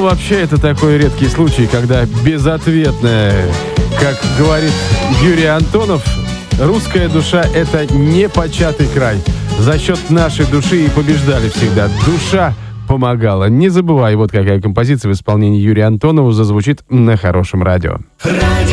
вообще, это такой редкий случай, когда безответная, как говорит Юрий Антонов, русская душа — это непочатый край. За счет нашей души и побеждали всегда. Душа помогала. Не забывай, вот какая композиция в исполнении Юрия Антонова зазвучит на хорошем радио.